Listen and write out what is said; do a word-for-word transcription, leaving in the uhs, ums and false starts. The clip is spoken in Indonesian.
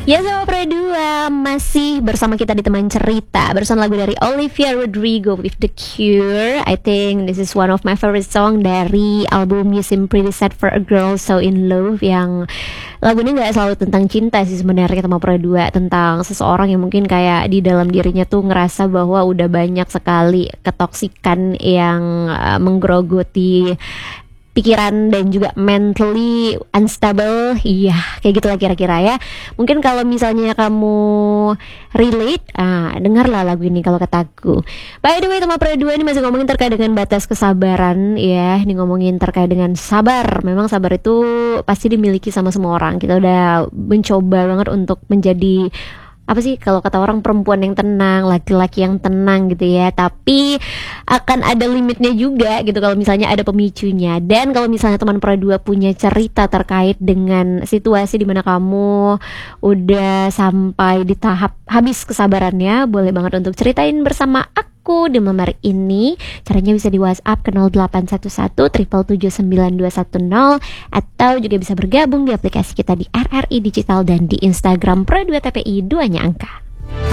Ya sama Pro dua masih bersama kita di teman cerita bersama lagu dari Olivia Rodrigo with The Cure. I think this is one of my favorite song dari album You Seem Pretty Sad for a Girl So In Love, yang lagu ini gak selalu tentang cinta sih sebenarnya sama Pro dua, tentang seseorang yang mungkin kayak di dalam dirinya tuh ngerasa bahwa udah banyak sekali ketoksikan yang uh, menggerogoti pikiran dan juga mentally unstable. Iya, kayak gitu lah kira-kira ya. Mungkin kalau misalnya kamu relate, ah, dengarlah lagu ini kalau kataku. By the way, teman Pro dua ini masih ngomongin terkait dengan batas kesabaran ya. Ini ngomongin terkait dengan sabar. Memang sabar itu pasti dimiliki sama semua orang. Kita udah mencoba banget untuk menjadi, apa sih kalau kata orang, perempuan yang tenang, laki-laki yang tenang gitu ya. Tapi akan ada limitnya juga gitu kalau misalnya ada pemicunya. Dan kalau misalnya teman Pro dua punya cerita terkait dengan situasi dimana kamu udah sampai di tahap habis kesabarannya, boleh banget untuk ceritain bersama aku di nomor ini. Caranya bisa di WhatsApp ke nol delapan satu satu tujuh tujuh tujuh sembilan dua satu nol, atau juga bisa bergabung di aplikasi kita di R R I Digital dan di Instagram Pro dua T P I, duanya angka.